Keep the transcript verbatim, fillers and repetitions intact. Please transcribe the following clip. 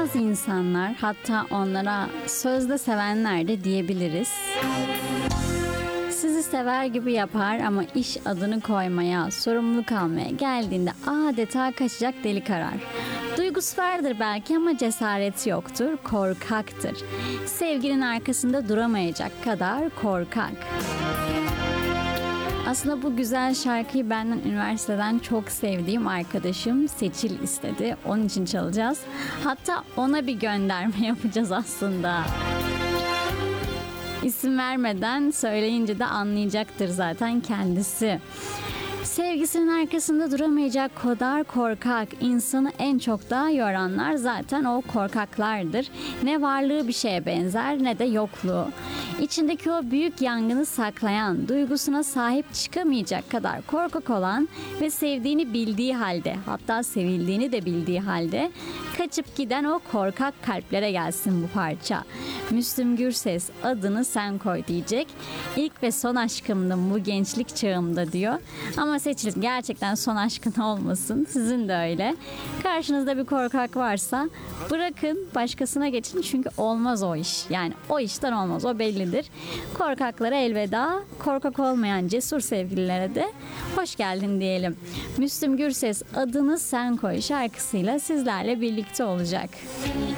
Bazı insanlar, hatta onlara sözde sevenler de diyebiliriz, sizi sever gibi yapar ama iş adını koymaya, sorumluluk almaya geldiğinde adeta kaçacak delik arar. Duygusu vardır belki ama cesareti yoktur, korkaktır. Sevginin arkasında duramayacak kadar korkak. Aslında bu güzel şarkıyı benden üniversiteden çok sevdiğim arkadaşım Seçil istedi. Onun için çalacağız. Hatta ona bir gönderme yapacağız aslında. İsim vermeden söyleyince de anlayacaktır zaten kendisi. Sevgisinin arkasında duramayacak kadar korkak, insanı en çok da yoranlar zaten o korkaklardır. Ne varlığı bir şeye benzer ne de yokluğu. İçindeki o büyük yangını saklayan, duygusuna sahip çıkamayacak kadar korkak olan ve sevdiğini bildiği halde, hatta sevildiğini de bildiği halde kaçıp giden o korkak kalplere gelsin bu parça. Müslüm Gürses adını sen koy diyecek. İlk ve son aşkımdım bu gençlik çağımda diyor. Ama Seçil gerçekten son aşkın olmasın. Sizin de öyle. Karşınızda bir korkak varsa bırakın başkasına geçin çünkü olmaz o iş. Yani o işten olmaz, o bellidir. Korkaklara elveda, korkak olmayan cesur sevgililere de hoş geldin diyelim. Müslüm Gürses adını sen koy şarkısıyla sizlerle birlikte olacak.